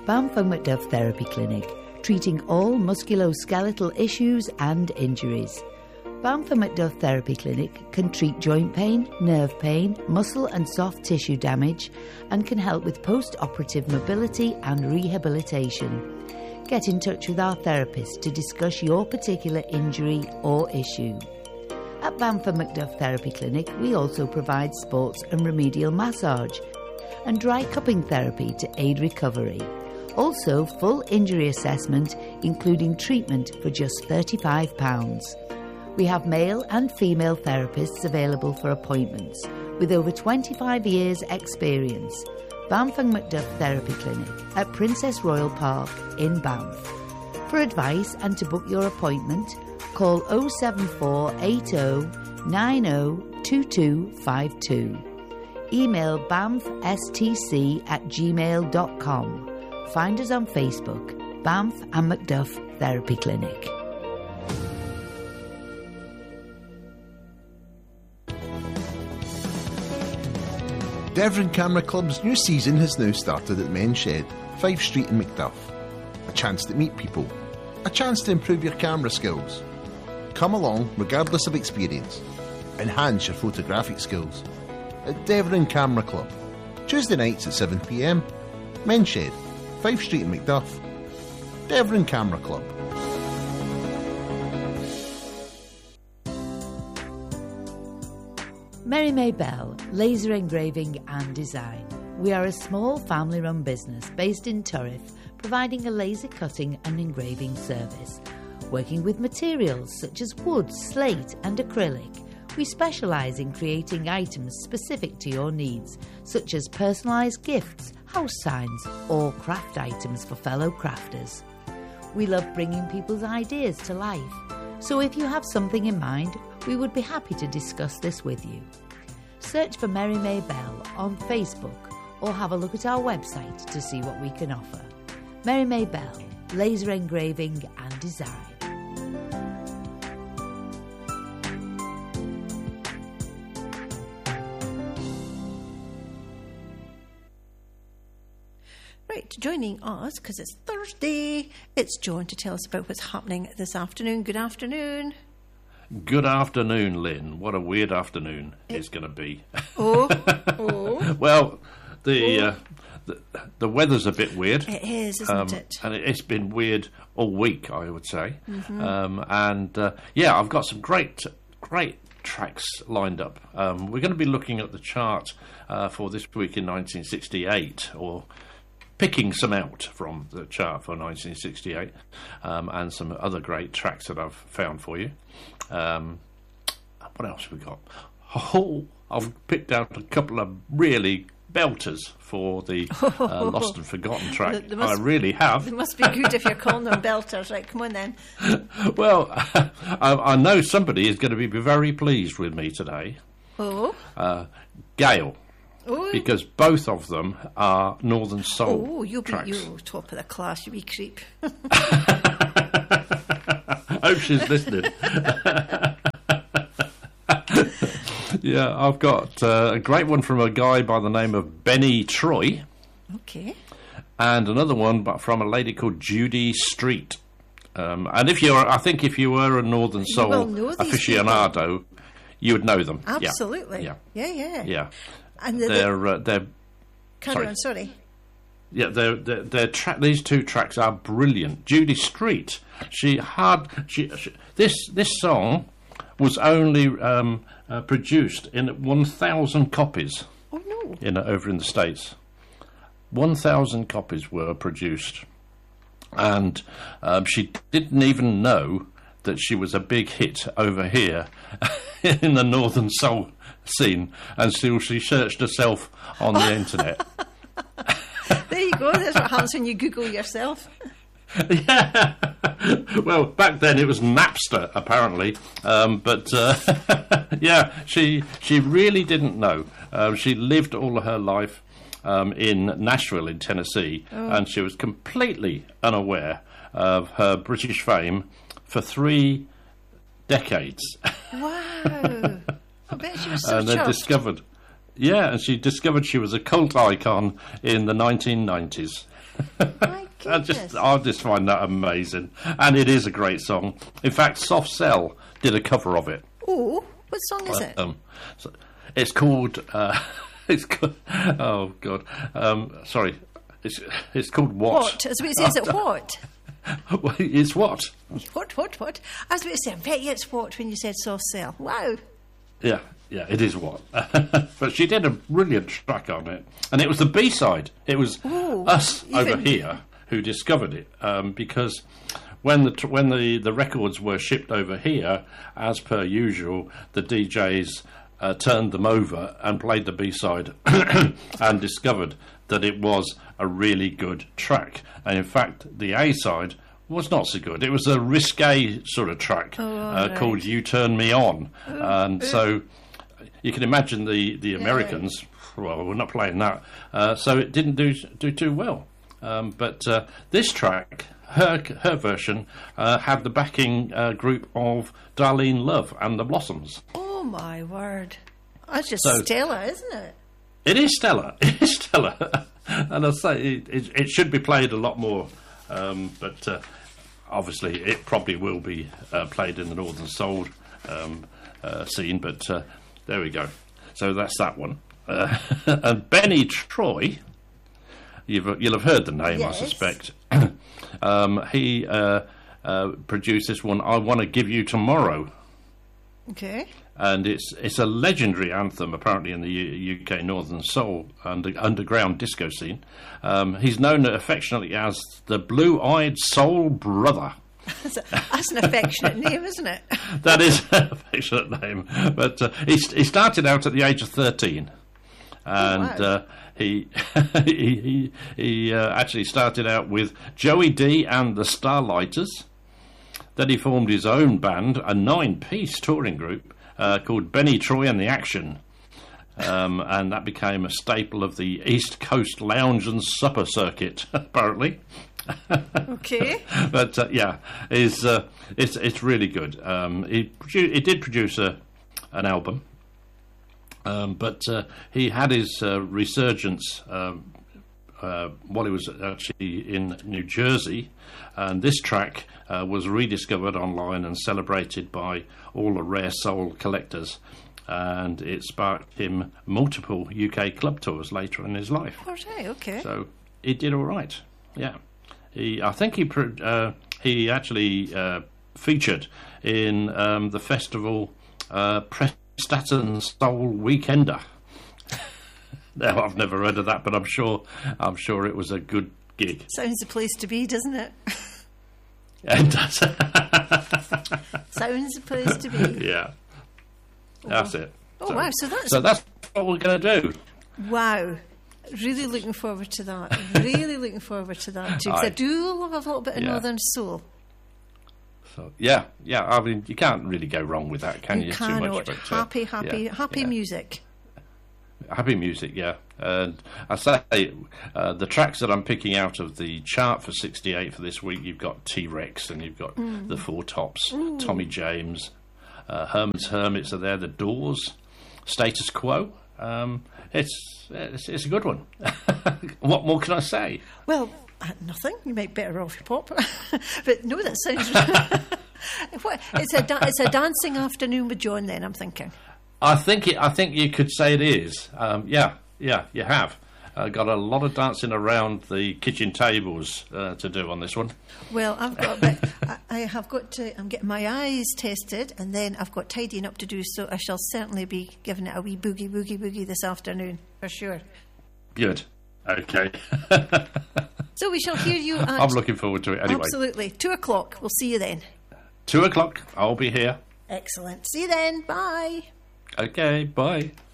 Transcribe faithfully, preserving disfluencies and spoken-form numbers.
Banff and Macduff Therapy Clinic, treating all musculoskeletal issues and injuries. Banff and Macduff Therapy Clinic can treat joint pain, nerve pain, muscle and soft tissue damage, and can help with post-operative mobility and rehabilitation. Get in touch with our therapist to discuss your particular injury or issue. At Banff and Macduff Therapy Clinic, we also provide sports and remedial massage and dry cupping therapy to aid recovery. Also, full injury assessment, including treatment for just thirty-five pounds. We have male and female therapists available for appointments with over twenty-five years experience. Banff and Macduff Therapy Clinic at Princess Royal Park in Banff. For advice and to book your appointment, call oh seven four eight oh nine oh two two five two. Email banffstc at gmail dot com. Find us on Facebook, Banff and Macduff Therapy Clinic. Devon Camera Club's new season has now started at Men's Shed, Fife Street in Macduff. A chance to meet people. A chance to improve your camera skills. Come along regardless of experience. Enhance your photographic skills. At Devon Camera Club. Tuesday nights at seven p m. Men's Shed, Fife Street in Macduff. Devon Camera Club. Mary May Bell, Laser Engraving and Design. We are a small family-run business based in Turriff, providing a laser cutting and engraving service. Working with materials such as wood, slate and acrylic, we specialise in creating items specific to your needs, such as personalised gifts, house signs or craft items for fellow crafters. We love bringing people's ideas to life, so if you have something in mind, we would be happy to discuss this with you. Search for Mary May Bell on Facebook or have a look at our website to see what we can offer. Mary May Bell, Laser Engraving and Design. Right, joining us, because it's Thursday, it's Joan to tell us about what's happening this afternoon. Good afternoon. Good afternoon, Lynn. What a weird afternoon it, it's going to be. Oh, oh. Well, the, oh. Uh, the the weather's a bit weird. It is, isn't um, it? And it, it's been weird all week, I would say. Mm-hmm. Um, and, uh, yeah, I've got some great, great tracks lined up. Um, we're going to be looking at the chart uh, for this week in nineteen sixty-eight, or picking some out from the chart for nineteen sixty-eight, um, and some other great tracks that I've found for you. Um, what else have we got? Oh, I've picked out a couple of really belters for the uh, Lost and Forgotten track. Must, I really have. They must be good if you're calling them belters. Right, come on then. Well, I, I know somebody is going to be very pleased with me today. Oh? Uh, Gail. Ooh. Because both of them are Northern Soul Oh, you'll tracks. be you top of the class, you wee creep. Hope she's listening. Yeah, I've got uh, a great one from a guy by the name of Benny Troy. Okay. And another one but from a lady called Judy Street. Um, and if you're, I think if you were a Northern Soul aficionado, people. You would know them. Absolutely. Yeah, yeah, yeah. yeah. yeah. And the, they're uh, they're. Carry sorry. on, sorry. Yeah, they're, they're, they're tra- these two tracks are brilliant. Judy Street, she had she, she, this this song was only um, uh, produced in one thousand copies. Oh no! In over in the States, one thousand copies were produced, and um, she didn't even know that she was a big hit over here in the Northern Soul scene until she searched herself on the internet. There you go. That's what happens when you Google yourself. Yeah. Well, back then it was Napster, apparently. Um, but uh, yeah, she she really didn't know. Um, she lived all of her life um, in Nashville, in Tennessee, oh. and she was completely unaware of her British fame for three decades. Wow. I bet she was so And they chuffed. discovered. Yeah, and she discovered she was a cult icon in the nineteen nineties. My I just, I just find that amazing, and it is a great song. In fact, Soft Cell did a cover of it. Oh, what song is it? Um, so it's called. Uh, it's called, oh God, um, sorry. It's it's called What? What? As we say, is it what? Well, it's what? What? What? What? I was about to say, I bet you it's what when you said Soft Cell. Wow. Yeah, yeah, it is what. But she did a brilliant track on it, and it was the B side. It was Ooh, us even... over here who discovered it, um, because when the tr- when the, the records were shipped over here, as per usual, the D Js uh, turned them over and played the B side, and discovered that it was a really good track. And in fact, the A side was not so good. It was a risque sort of track oh, uh, right. called "You Turn Me On," oh, and oh. so you can imagine the the Americans. Yeah. Well, we're not playing that, uh, so it didn't do do too well. Um, but uh, this track, her her version, uh, had the backing uh, group of Darlene Love and the Blossoms. Oh my word! That's just So- stellar, isn't it? It is stellar. It is stellar, and I say it, it, it should be played a lot more. Um, but uh, obviously, it probably will be uh, played in the Northern Soul um, uh, scene. But uh, there we go. So that's that one. Uh, and Benny Troy, you've, you'll have heard the name, Yes. I suspect. um, he uh, uh, produced this one. I Want to Give You Tomorrow. Okay. And it's it's a legendary anthem, apparently, in the U- UK Northern Soul and underground disco scene. Um, he's known affectionately as the Blue-Eyed Soul Brother. That's, a, that's an affectionate name, isn't it? That is an affectionate name. But uh, he, he started out at the age of thirteen. And Oh, wow. uh, he he, he, he uh, actually started out with Joey D and the Starlighters. Then he formed his own band, a nine-piece touring group, uh, called Benny Troy and the Action. Um, and that became a staple of the East Coast lounge and supper circuit, apparently. Okay. But uh, yeah, it's, uh, it's it's really good. Um, he, produ- he did produce a, an album, um, but uh, he had his uh, resurgence um, uh, while he was actually in New Jersey, and this track uh, was rediscovered online and celebrated by all the rare soul collectors. And it sparked him multiple U K club tours later in his life. Okay, okay. So he did all right. Yeah, he. I think he pro- uh, he actually uh, featured in um, the festival uh, Prestatyn Soul Weekender. Now I've never heard of that, but I'm sure I'm sure it was a good gig. Sounds the place to be, doesn't it? It does. Sounds the place to be. Yeah. That's it. Oh, so, wow, so that's- so that's what we're going to do. Wow. Really looking forward to that. Really looking forward to that too. 'Cause I Aye. do love a little bit of Yeah. Northern Soul. So yeah, yeah. I mean, you can't really go wrong with that, can you? You Too cannot. much, but, uh, happy, happy, yeah, happy yeah. music. Happy music, yeah. And I say uh, the tracks that I'm picking out of the chart for sixty-eight for this week, you've got T-Rex and you've got Mm. the Four Tops, Tommy James, uh, Herman's Hermits are there, the Doors, Status Quo. Um, it's, it's it's a good one. What more can I say? Well, uh, nothing. You make better off your pop. But no, that sounds. What, it's a da- it's a dancing afternoon with John. Then I'm thinking. I think it, I think you could say it is. Um, yeah, yeah, you have. Uh, got a lot of dancing around the kitchen tables uh, to do on this one. Well, I've got. a bit, I, I have got to. I'm getting my eyes tested, and then I've got tidying up to do. So I shall certainly be giving it a wee boogie, boogie, boogie this afternoon for sure. Good. Okay. So we shall hear you. At, I'm looking forward to it anyway. Absolutely, two o'clock. We'll see you then. Two o'clock. I'll be here. Excellent. See you then. Bye. Okay. Bye.